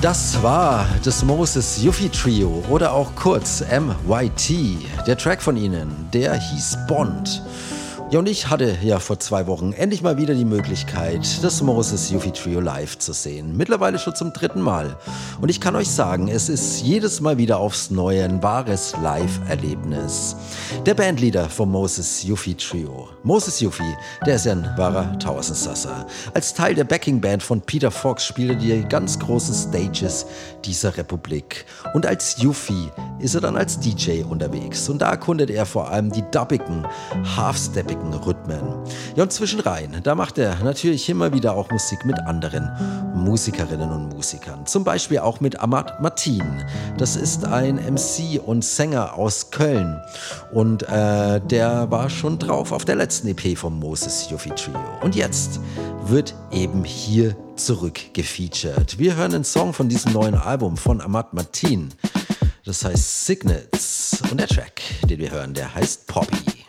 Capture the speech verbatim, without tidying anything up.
Das war das Moses Yuffie Trio oder auch kurz M Y T. Der Track von ihnen, der hieß Bond. Ja, und ich hatte ja vor zwei Wochen endlich mal wieder die Möglichkeit, das Moses Yuffie Trio live zu sehen. Mittlerweile schon zum dritten Mal. Und ich kann euch sagen, es ist jedes Mal wieder aufs Neue ein wahres Live-Erlebnis. Der Bandleader vom Moses Yuffie Trio, Moses Yuffie, der ist ja ein wahrer Tausendsasser. Als Teil der Backing-Band von Peter Fox spielt er die ganz großen Stages dieser Republik. Und als Yuffie ist er dann als D J unterwegs. Und da erkundet er vor allem die dubbigen, half-steppigen Rhythmen. Ja, und zwischenrein, da macht er natürlich immer wieder auch Musik mit anderen Musikerinnen und Musikern. Zum Beispiel auch mit Ahmad Mateen. Das ist ein M C und Sänger aus Köln. Und äh, der war schon drauf auf der letzten E P vom Moses Yuffie Trio. Und jetzt wird eben hier zurückgefeatured. Wir hören einen Song von diesem neuen Album von Ahmad Mateen. Das heißt Signets. Und der Track, den wir hören, der heißt Poppy.